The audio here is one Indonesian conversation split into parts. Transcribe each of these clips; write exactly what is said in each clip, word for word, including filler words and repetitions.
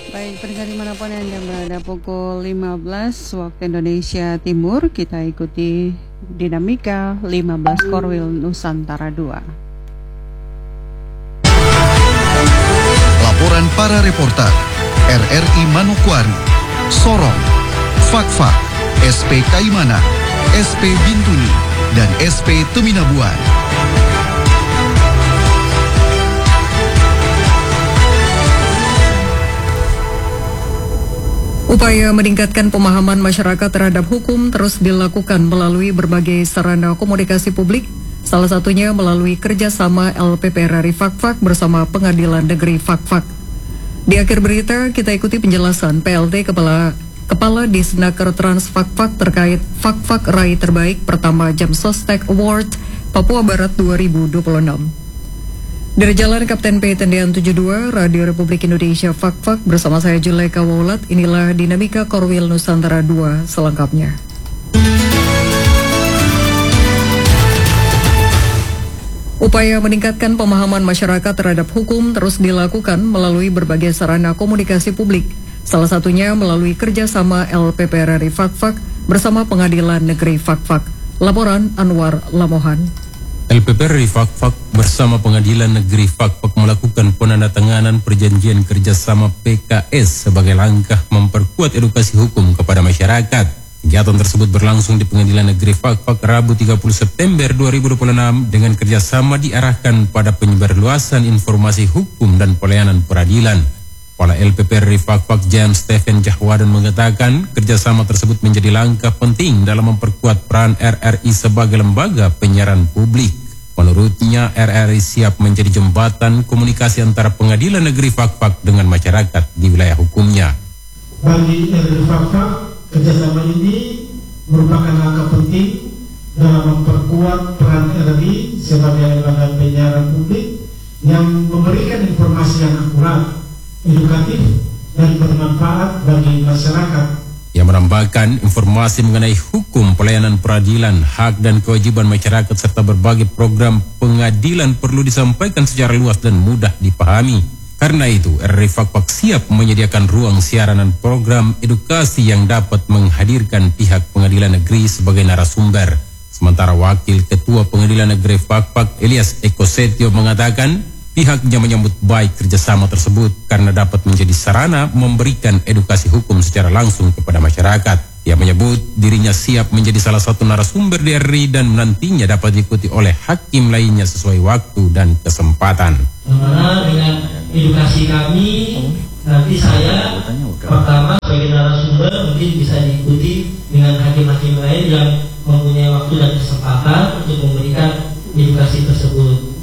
Baik, pendengar dimanapun Anda berada, pukul lima belas waktu Indonesia Timur, kita ikuti dinamika lima belas Korwil Nusantara dua. Laporan para reporter R R I Manokwari, Sorong, Fakfak, S P Kaimana, S P Bintuni, dan S P Teminabuan. Upaya meningkatkan pemahaman masyarakat terhadap hukum terus dilakukan melalui berbagai sarana komunikasi publik, salah satunya melalui kerjasama L P P R R I Fakfak bersama Pengadilan Negeri Fakfak. Di akhir berita, kita ikuti penjelasan P L T Kepala Kepala Disnaker Trans Fakfak terkait Fakfak Rai Terbaik pertama Jam Sostek Award Papua Barat dua ribu dua puluh enam. Dari Jalan Kapten P Tendean tujuh puluh dua, Radio Republik Indonesia Fakfak bersama saya Juleka Waulat, inilah dinamika Korwil Nusantara dua selengkapnya. Upaya meningkatkan pemahaman masyarakat terhadap hukum terus dilakukan melalui berbagai sarana komunikasi publik, salah satunya melalui kerjasama L P P R R I Fakfak bersama Pengadilan Negeri Fakfak. Laporan Anwar Lamohan. L P P R R I Fakfak bersama Pengadilan Negeri Fakfak melakukan penandatanganan perjanjian kerjasama P K S sebagai langkah memperkuat edukasi hukum kepada masyarakat. Kegiatan tersebut berlangsung di Pengadilan Negeri Fakfak Rabu tiga puluh September dua ribu dua puluh enam dengan kerjasama diarahkan pada penyebarluasan informasi hukum dan pelayanan peradilan. Kepala L P P R R I Fakfak James Stephen Jahwadan mengatakan kerjasama tersebut menjadi langkah penting dalam memperkuat peran R R I sebagai lembaga penyiaran publik. Menurutnya R R I siap menjadi jembatan komunikasi antara Pengadilan Negeri Fakfak dengan masyarakat di wilayah hukumnya. Bagi R R I Fakfak, kerjasama ini merupakan langkah penting dalam memperkuat peran R R I sebagai lembaga penyiaran publik yang memberikan informasi yang akurat, edukatif, dan bermanfaat bagi masyarakat. Ia menambahkan informasi mengenai hukum, pelayanan peradilan, hak dan kewajiban masyarakat serta berbagai program pengadilan perlu disampaikan secara luas dan mudah dipahami. Karena itu, R R I Fakfak siap menyediakan ruang siaran dan program edukasi yang dapat menghadirkan pihak pengadilan negeri sebagai narasumber. Sementara Wakil Ketua Pengadilan Negeri Fakfak Elias Eko Setio mengatakan, pihaknya menyambut baik kerjasama tersebut karena dapat menjadi sarana memberikan edukasi hukum secara langsung kepada masyarakat. Ia menyebut dirinya siap menjadi salah satu narasumber di R R I dan nantinya dapat diikuti oleh hakim lainnya sesuai waktu dan kesempatan. Bagaimana dengan edukasi kami, nanti saya pertama sebagai narasumber mungkin bisa diikuti dengan hakim-hakim lain yang mempunyai waktu dan kesempatan untuk memberikan edukasi tersebut.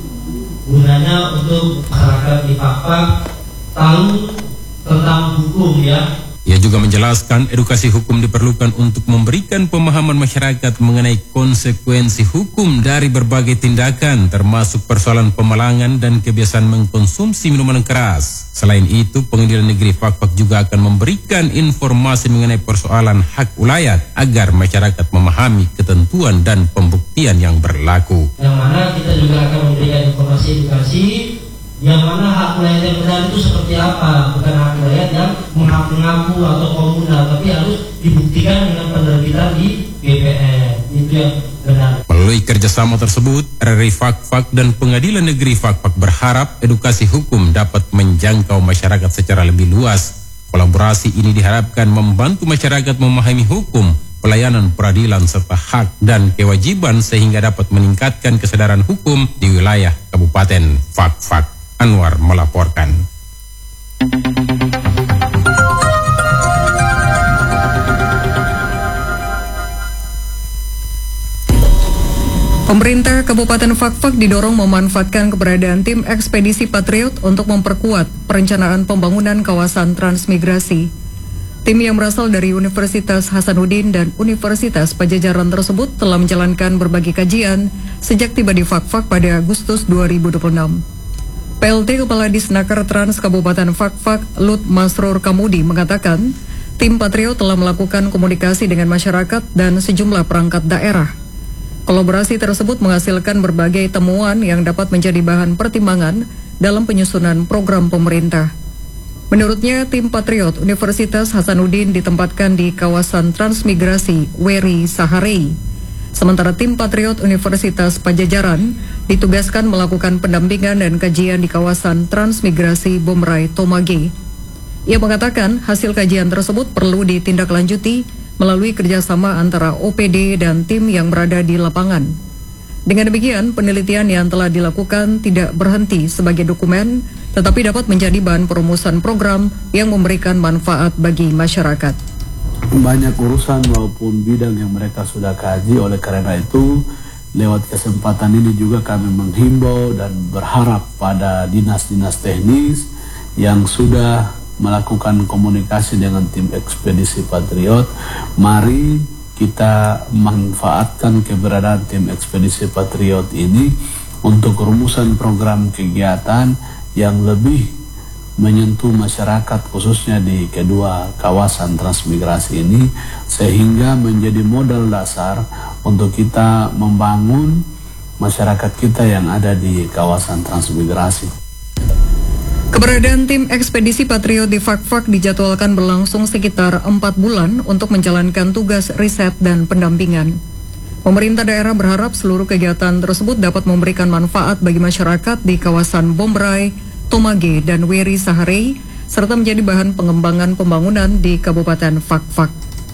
Gunanya untuk masyarakat di Fakfak tahu tentang hukum ya. Ia juga menjelaskan edukasi hukum diperlukan untuk memberikan pemahaman masyarakat mengenai konsekuensi hukum dari berbagai tindakan termasuk persoalan pemalangan dan kebiasaan mengkonsumsi minuman keras. Selain itu, Pengadilan Negeri Fakfak juga akan memberikan informasi mengenai persoalan hak ulayat agar masyarakat memahami ketentuan dan pembuktian yang berlaku. Yang mana kita juga akan memberikan informasi edukasi yang mana hak ulayat yang benar itu seperti apa, bukan hak ulayat yang mengaku atau komunal, tapi harus dibuktikan dengan penerbitan di B P N. Itu yang benar. Melalui kerjasama tersebut, R R I Fakfak dan Pengadilan Negeri Fakfak berharap edukasi hukum dapat menjangkau masyarakat secara lebih luas. Kolaborasi ini diharapkan membantu masyarakat memahami hukum, pelayanan peradilan serta hak dan kewajiban sehingga dapat meningkatkan kesadaran hukum di wilayah Kabupaten Fakfak. Anwar melaporkan. Pemerintah Kabupaten Fakfak didorong memanfaatkan keberadaan tim ekspedisi Patriot untuk memperkuat perencanaan pembangunan kawasan transmigrasi. Tim yang berasal dari Universitas Hasanuddin dan Universitas Pajajaran tersebut telah menjalankan berbagai kajian sejak tiba di Fakfak pada Agustus dua ribu dua puluh enam. P L T Kepala Disnaker Trans Kabupaten Fakfak Lut Masrur Kamudi mengatakan, tim Patriot telah melakukan komunikasi dengan masyarakat dan sejumlah perangkat daerah. Kolaborasi tersebut menghasilkan berbagai temuan yang dapat menjadi bahan pertimbangan dalam penyusunan program pemerintah. Menurutnya, tim Patriot Universitas Hasanuddin ditempatkan di kawasan transmigrasi Weri Saharei. Sementara tim Patriot Universitas Pajajaran ditugaskan melakukan pendampingan dan kajian di kawasan transmigrasi Bomrai Tomage. Ia mengatakan hasil kajian tersebut perlu ditindaklanjuti melalui kerjasama antara O P D dan tim yang berada di lapangan. Dengan demikian, penelitian yang telah dilakukan tidak berhenti sebagai dokumen, tetapi dapat menjadi bahan perumusan program yang memberikan manfaat bagi masyarakat. Banyak urusan maupun bidang yang mereka sudah kaji, oleh karena itu lewat kesempatan ini juga kami menghimbau dan berharap pada dinas-dinas teknis yang sudah melakukan komunikasi dengan tim ekspedisi Patriot, mari kita manfaatkan keberadaan tim ekspedisi Patriot ini untuk rumusan program kegiatan yang lebih menyentuh masyarakat khususnya di kedua kawasan transmigrasi ini, sehingga menjadi modal dasar untuk kita membangun masyarakat kita yang ada di kawasan transmigrasi. Keberadaan tim ekspedisi Patriot di Fak-Fak dijadwalkan berlangsung sekitar empat bulan untuk menjalankan tugas riset dan pendampingan. Pemerintah daerah berharap seluruh kegiatan tersebut dapat memberikan manfaat bagi masyarakat di kawasan Bomrai, Tomage, dan Weri Saharei, serta menjadi bahan pengembangan pembangunan di Kabupaten Fak-Fak.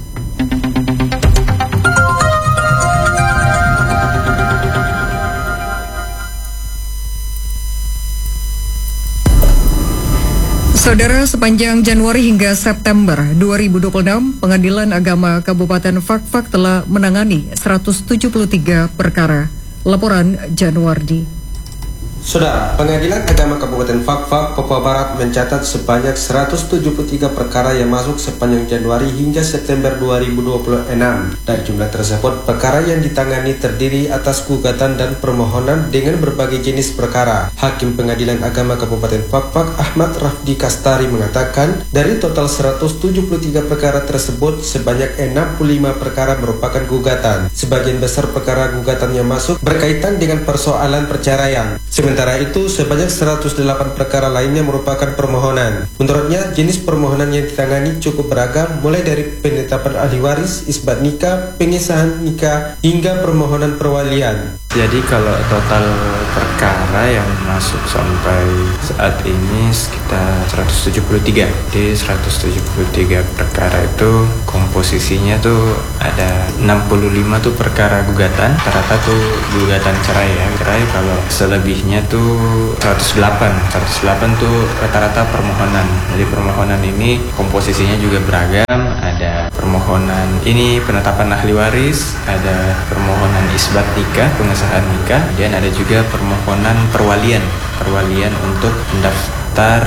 Saudara, sepanjang Januari hingga September dua ribu dua puluh enam, Pengadilan Agama Kabupaten Fak-Fak telah menangani seratus tujuh puluh tiga perkara. Laporan Januardi. Saudara, Pengadilan Agama Kabupaten Fak-Fak, Papua Barat mencatat sebanyak seratus tujuh puluh tiga perkara yang masuk sepanjang Januari hingga September dua ribu dua puluh enam. Dari jumlah tersebut, perkara yang ditangani terdiri atas gugatan dan permohonan dengan berbagai jenis perkara. Hakim Pengadilan Agama Kabupaten Fak-Fak, Ahmad Rafdi Kastari, mengatakan dari total seratus tujuh puluh tiga perkara tersebut, sebanyak enam puluh lima perkara merupakan gugatan. Sebagian besar perkara gugatan yang masuk berkaitan dengan persoalan perceraian. Sementara itu, sebanyak seratus delapan perkara lainnya merupakan permohonan. Menurutnya, jenis permohonan yang ditangani cukup beragam, mulai dari penetapan ahli waris, isbat nikah, pengesahan nikah, hingga permohonan perwalian. Jadi kalau total perkara yang masuk sampai saat ini sekitar seratus tujuh puluh tiga. Di seratus tujuh puluh tiga perkara itu komposisinya tuh ada enam puluh lima tuh perkara gugatan, rata-rata tuh gugatan cerai ya. Cerai kalau selebihnya tuh seratus delapan. seratus delapan tuh rata-rata permohonan. Jadi permohonan ini komposisinya juga beragam. Ada permohonan ini penetapan ahli waris, ada permohonan isbat nikah, pengesahan nikah, dan ada juga permohonan perwalian, perwalian untuk mendaftar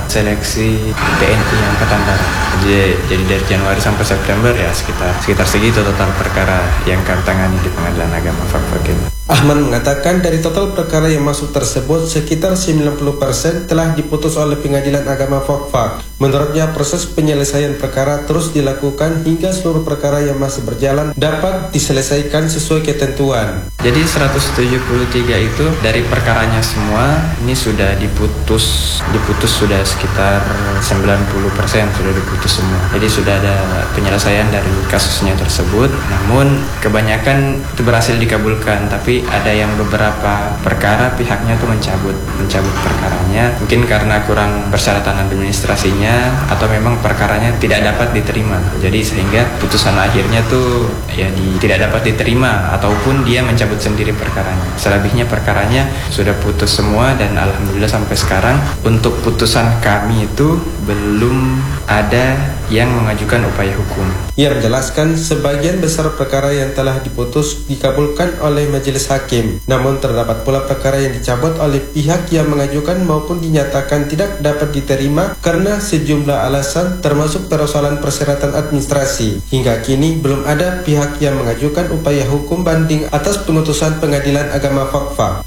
seleksi T N I Angkatan Darat. Jadi, jadi dari Januari sampai September ya sekitar sekitar segitu total perkara yang kami tangani di Pengadilan Agama Fak-Fak ini. Ahmad mengatakan dari total perkara yang masuk tersebut sekitar sembilan puluh persen telah diputus oleh Pengadilan Agama Fak-Fak. Menurutnya proses penyelesaian perkara terus dilakukan hingga seluruh perkara yang masih berjalan dapat diselesaikan sesuai ketentuan. Jadi seratus tujuh puluh tiga itu dari perkaranya semua ini sudah diputus diputus sudah sekitar sembilan puluh persen sudah diputus semua. Jadi sudah ada penyelesaian dari kasusnya tersebut. Namun kebanyakan itu berhasil dikabulkan, tapi ada yang beberapa perkara pihaknya tuh mencabut mencabut perkaranya, mungkin karena kurang persyaratan administrasinya atau memang perkaranya tidak dapat diterima. Jadi sehingga putusan akhirnya tuh ya di, tidak dapat diterima ataupun dia mencabut sendiri perkaranya. Selebihnya perkaranya sudah putus semua dan alhamdulillah sampai sekarang untuk putusan kami itu belum ada yang mengajukan upaya hukum. Ia menjelaskan sebagian besar perkara yang telah diputus dikabulkan oleh majelis hakim. Namun terdapat pula perkara yang dicabut oleh pihak yang mengajukan maupun dinyatakan tidak dapat diterima karena sejumlah alasan termasuk persoalan persyaratan administrasi. Hingga kini belum ada pihak yang mengajukan upaya hukum banding atas putusan Pengadilan Agama Fak-Fak.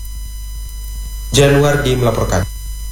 Januardi melaporkan.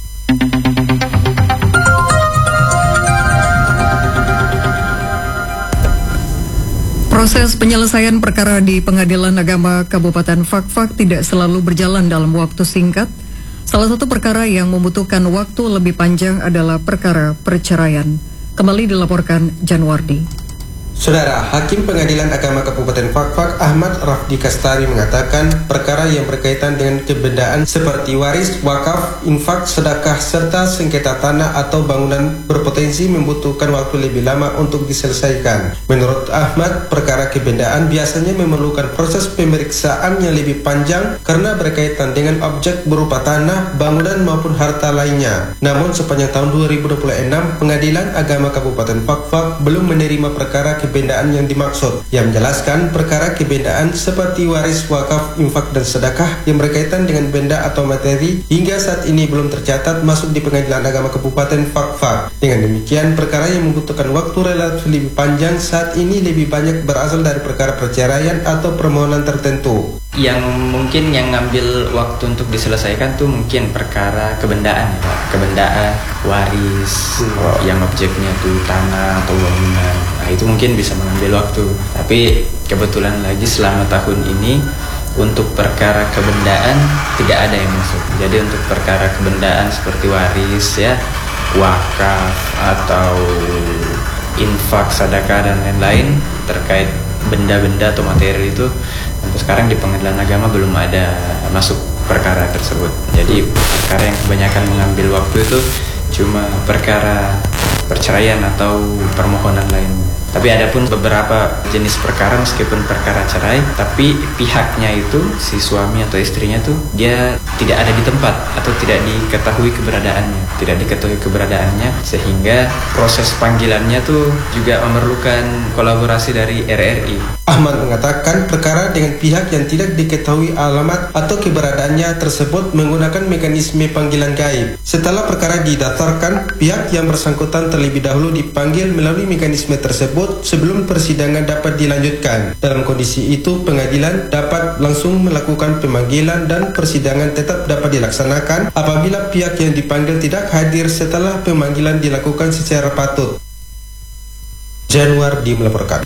Proses penyelesaian perkara di Pengadilan Agama Kabupaten Fak-Fak tidak selalu berjalan dalam waktu singkat. Salah satu perkara yang membutuhkan waktu lebih panjang adalah perkara perceraian. Kembali dilaporkan Janwardi. Saudara, Hakim Pengadilan Agama Kabupaten Fakfak Ahmad Rafdi Kastari mengatakan perkara yang berkaitan dengan kebendaan seperti waris, wakaf, infak, sedekah, serta sengketa tanah atau bangunan berpotensi membutuhkan waktu lebih lama untuk diselesaikan. Menurut Ahmad, perkara kebendaan biasanya memerlukan proses pemeriksaan yang lebih panjang karena berkaitan dengan objek berupa tanah, bangunan maupun harta lainnya. Namun sepanjang tahun dua ribu dua puluh enam, Pengadilan Agama Kabupaten Fakfak belum menerima perkara kebendaan yang dimaksud, yang menjelaskan perkara kebendaan seperti waris, wakaf, infak, dan sedekah yang berkaitan dengan benda atau materi hingga saat ini belum tercatat masuk di Pengadilan Agama Kabupaten Fakfak. Dengan demikian, perkara yang membutuhkan waktu relatif lebih panjang saat ini lebih banyak berasal dari perkara perceraian atau permohonan tertentu. Yang mungkin yang ngambil waktu untuk diselesaikan tuh mungkin perkara kebendaan, ya, kebendaan, waris, hmm. oh, yang objeknya tuh tanah atau bangunan. Nah, itu mungkin bisa mengambil waktu. Tapi kebetulan lagi selama tahun ini untuk perkara kebendaan tidak ada yang masuk. Jadi untuk perkara kebendaan seperti waris, ya, wakaf atau infak, sedekah dan lain-lain terkait benda-benda atau materi itu sampai sekarang di Pengadilan Agama belum ada masuk perkara tersebut. Jadi perkara yang kebanyakan mengambil waktu itu cuma perkara perceraian atau permohonan lainnya. Tapi ada pun beberapa jenis perkara meskipun perkara cerai, tapi pihaknya itu si suami atau istrinya tuh dia tidak ada di tempat atau tidak diketahui keberadaannya, tidak diketahui keberadaannya sehingga proses panggilannya tuh juga memerlukan kolaborasi dari R R I. Ahmad mengatakan perkara dengan pihak yang tidak diketahui alamat atau keberadaannya tersebut menggunakan mekanisme panggilan gaib. Setelah perkara didaftarkan, pihak yang bersangkutan terlebih dahulu dipanggil melalui mekanisme tersebut sebelum persidangan dapat dilanjutkan. Dalam kondisi itu, pengadilan dapat langsung melakukan pemanggilan dan persidangan tetap dapat dilaksanakan apabila pihak yang dipanggil tidak hadir setelah pemanggilan dilakukan secara patut. Janwardi melaporkan.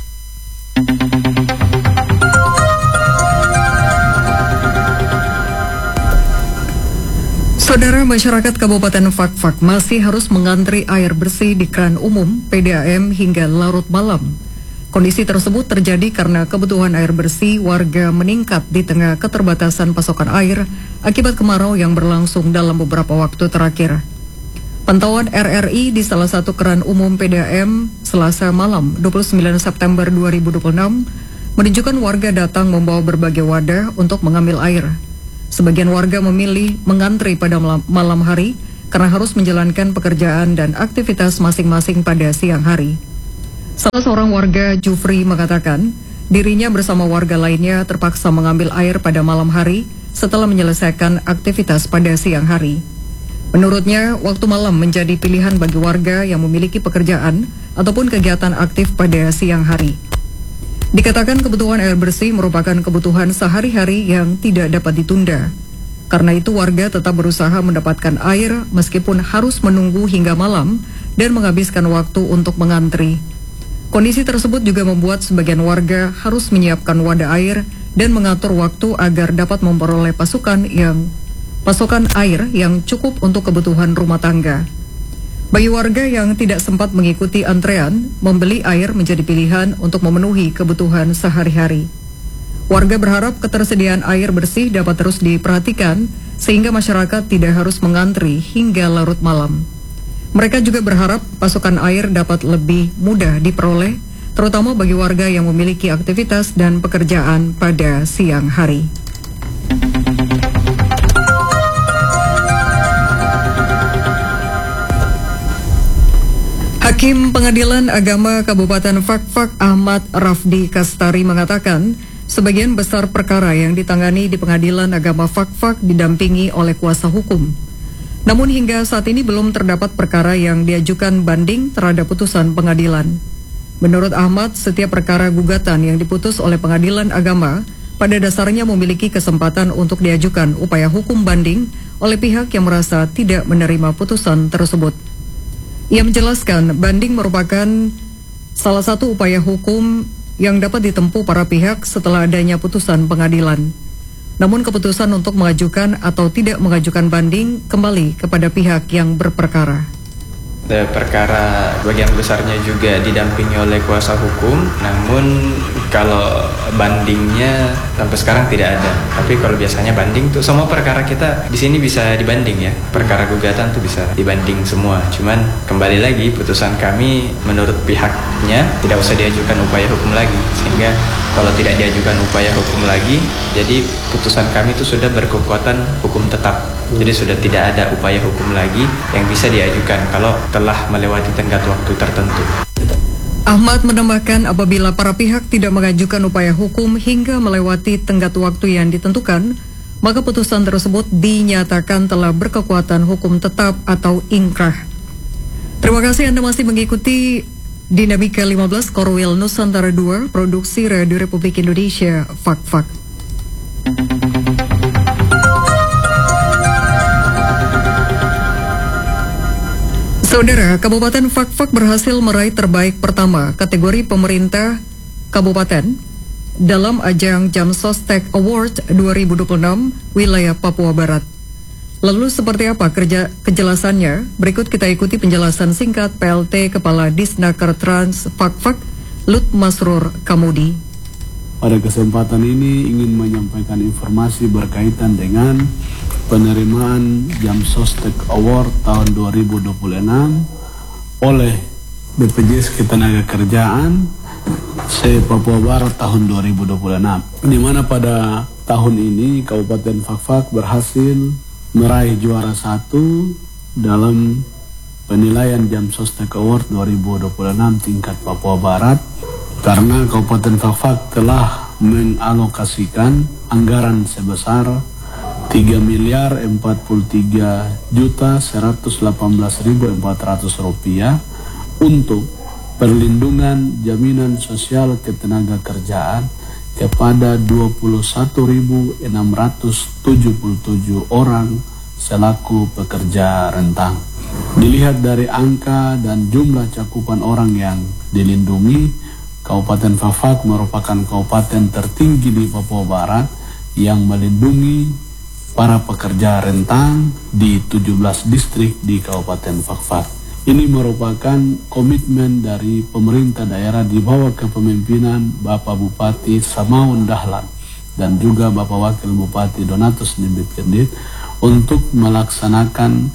Saudara, masyarakat Kabupaten Fakfak masih harus mengantri air bersih di keran umum P D A M hingga larut malam. Kondisi tersebut terjadi karena kebutuhan air bersih warga meningkat di tengah keterbatasan pasokan air akibat kemarau yang berlangsung dalam beberapa waktu terakhir. Pantauan R R I di salah satu keran umum P D A M Selasa malam dua puluh sembilan September dua ribu dua puluh enam menunjukkan warga datang membawa berbagai wadah untuk mengambil air. Sebagian warga memilih mengantri pada malam hari karena harus menjalankan pekerjaan dan aktivitas masing-masing pada siang hari. Salah seorang warga, Jufri, mengatakan dirinya bersama warga lainnya terpaksa mengambil air pada malam hari setelah menyelesaikan aktivitas pada siang hari. Menurutnya, waktu malam menjadi pilihan bagi warga yang memiliki pekerjaan ataupun kegiatan aktif pada siang hari. Dikatakan kebutuhan air bersih merupakan kebutuhan sehari-hari yang tidak dapat ditunda. Karena itu warga tetap berusaha mendapatkan air meskipun harus menunggu hingga malam dan menghabiskan waktu untuk mengantri. Kondisi tersebut juga membuat sebagian warga harus menyiapkan wadah air dan mengatur waktu agar dapat memperoleh pasukan yang pasokan air yang cukup untuk kebutuhan rumah tangga. Bagi warga yang tidak sempat mengikuti antrean, membeli air menjadi pilihan untuk memenuhi kebutuhan sehari-hari. Warga berharap ketersediaan air bersih dapat terus diperhatikan sehingga masyarakat tidak harus mengantri hingga larut malam. Mereka juga berharap pasokan air dapat lebih mudah diperoleh, terutama bagi warga yang memiliki aktivitas dan pekerjaan pada siang hari. Hakim Pengadilan Agama Kabupaten Fakfak Ahmad Rafdi Kastari mengatakan, sebagian besar perkara yang ditangani di Pengadilan Agama Fakfak didampingi oleh kuasa hukum. Namun hingga saat ini belum terdapat perkara yang diajukan banding terhadap putusan pengadilan. Menurut Ahmad, setiap perkara gugatan yang diputus oleh Pengadilan Agama pada dasarnya memiliki kesempatan untuk diajukan upaya hukum banding oleh pihak yang merasa tidak menerima putusan tersebut. Ia menjelaskan banding merupakan salah satu upaya hukum yang dapat ditempuh para pihak setelah adanya putusan pengadilan. Namun keputusan untuk mengajukan atau tidak mengajukan banding kembali kepada pihak yang berperkara. Perkara bagian besarnya juga didampingi oleh kuasa hukum, namun kalau bandingnya sampai sekarang tidak ada. Tapi kalau biasanya banding tuh semua perkara kita di sini bisa dibanding ya. Perkara gugatan tuh bisa dibanding semua. Cuman kembali lagi putusan kami menurut pihaknya tidak usah diajukan upaya hukum lagi. Sehingga kalau tidak diajukan upaya hukum lagi, jadi putusan kami itu sudah berkekuatan hukum tetap. Jadi sudah tidak ada upaya hukum lagi yang bisa diajukan kalau telah melewati tenggat waktu tertentu. Ahmad menambahkan apabila para pihak tidak mengajukan upaya hukum hingga melewati tenggat waktu yang ditentukan, maka putusan tersebut dinyatakan telah berkekuatan hukum tetap atau inkrah. Terima kasih Anda masih mengikuti Dinamika lima belas Korwil Nusantara dua, Produksi Radio Republik Indonesia, Fak-Fak. Saudara, Kabupaten Fak-Fak berhasil meraih terbaik pertama kategori pemerintah kabupaten dalam ajang Jamsostek Award dua ribu dua puluh enam wilayah Papua Barat. Lalu seperti apa kerja kejelasannya? Berikut kita ikuti penjelasan singkat P L T Kepala Disnaker Trans Fak-Fak, Lut Masrur Kamudi. Pada kesempatan ini ingin menyampaikan informasi berkaitan dengan penerimaan Jamsostek Award tahun dua ribu dua puluh enam oleh B P J S Ketenagakerjaan se Papua Barat tahun dua ribu dua puluh enam, di mana pada tahun ini Kabupaten Fak-Fak berhasil meraih juara satu dalam penilaian Jamsostek Award dua ribu dua puluh enam tingkat Papua Barat, karena Kabupaten Fak-Fak telah mengalokasikan anggaran sebesar tiga miliar empat puluh tiga juta seratus delapan belas ribu empat ratus rupiah untuk perlindungan jaminan sosial ketenagakerjaan kepada dua puluh satu ribu enam ratus tujuh puluh tujuh orang selaku pekerja rentang. Dilihat dari angka dan jumlah cakupan orang yang dilindungi, Kabupaten Fak-Fak merupakan kabupaten tertinggi di Papua Barat yang melindungi para pekerja rentang di tujuh belas distrik di Kabupaten Fak-Fak. Ini merupakan komitmen dari pemerintah daerah di bawah kepemimpinan Bapak Bupati Samaun Dahlan dan juga Bapak Wakil Bupati Donatus Nimbit Kendit untuk melaksanakan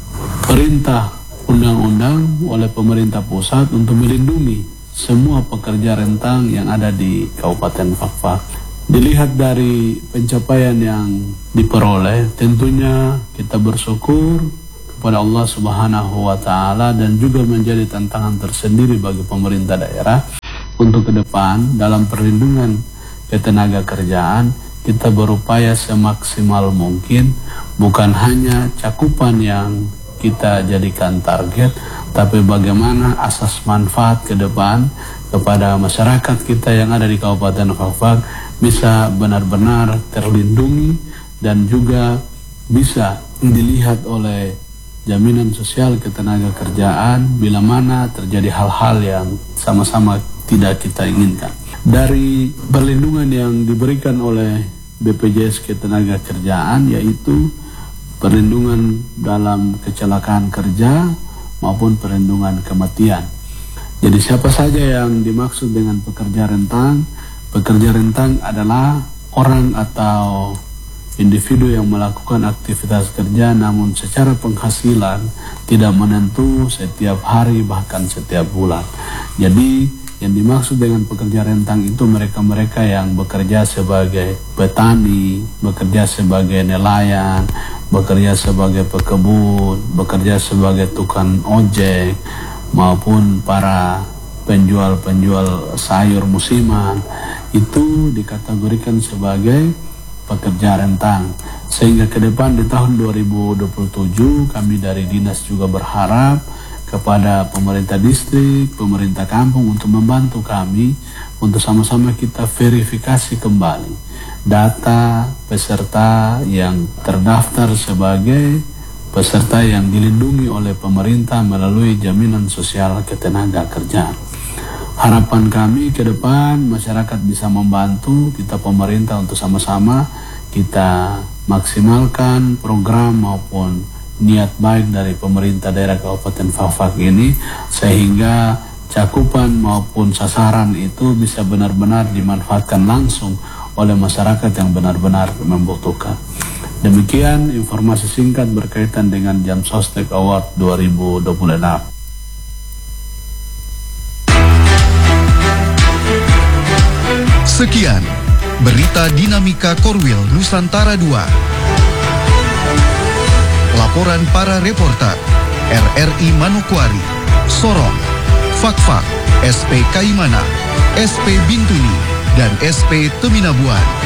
perintah undang-undang oleh pemerintah pusat untuk melindungi semua pekerja rentang yang ada di Kabupaten Fak-Fak. Dilihat dari pencapaian yang diperoleh, tentunya kita bersyukur kepada Allah Subhanahu wa Ta'ala dan juga menjadi tantangan tersendiri bagi pemerintah daerah untuk ke depan dalam perlindungan ketenagakerjaan. Kita berupaya semaksimal mungkin, bukan hanya cakupan yang kita jadikan target, tapi bagaimana asas manfaat ke depan kepada masyarakat kita yang ada di Kabupaten Fak-Fak bisa benar-benar terlindungi dan juga bisa dilihat oleh jaminan sosial ketenagakerjaan bila mana terjadi hal-hal yang sama-sama tidak kita inginkan. Dari perlindungan yang diberikan oleh B P J S Ketenagakerjaan, yaitu perlindungan dalam kecelakaan kerja maupun perlindungan kematian. Jadi siapa saja yang dimaksud dengan pekerja rentang? Pekerja rentang adalah orang atau individu yang melakukan aktivitas kerja namun secara penghasilan tidak menentu setiap hari bahkan setiap bulan. Jadi yang dimaksud dengan pekerja rentang itu mereka-mereka yang bekerja sebagai petani, bekerja sebagai nelayan, bekerja sebagai pekebun, bekerja sebagai tukang ojek, maupun para penjual-penjual sayur musiman, itu dikategorikan sebagai pekerja rentang. Sehingga ke depan di tahun dua ribu dua puluh tujuh kami dari dinas juga berharap kepada pemerintah distrik, pemerintah kampung untuk membantu kami untuk sama-sama kita verifikasi kembali data peserta yang terdaftar sebagai peserta yang dilindungi oleh pemerintah melalui jaminan sosial ketenagakerjaan. Harapan kami ke depan masyarakat bisa membantu kita pemerintah untuk sama-sama kita maksimalkan program maupun niat baik dari pemerintah daerah Kabupaten Fak-Fak ini, sehingga cakupan maupun sasaran itu bisa benar-benar dimanfaatkan langsung oleh masyarakat yang benar-benar membutuhkan. Demikian informasi singkat berkaitan dengan Jam Sostek Award dua ribu dua puluh enam. Sekian berita Dinamika Korwil Nusantara dua. Laporan para reporter R R I Manokwari, Sorong, Fak-Fak, S P Kaimana, S P Bintuni, dan S P Teminabuan.